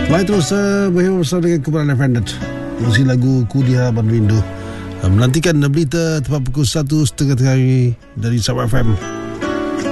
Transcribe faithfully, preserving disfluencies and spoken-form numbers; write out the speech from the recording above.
Baik, terus uh, berhubung bersama dengan Kumpulan Independent. Musik lagu Ku di Hadapan Rindu. uh, Menantikan berita tepat pukul satu setengah hari dari Sabah F M.